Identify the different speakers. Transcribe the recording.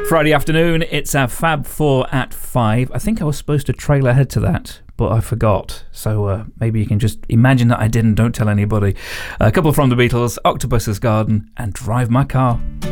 Speaker 1: Friday afternoon, it's our Fab 4 at 5. I think I was supposed to trail ahead to that, but I forgot. So maybe you can just imagine that I didn't. Don't tell anybody. A couple from the Beatles, Octopus's Garden and Drive My Car.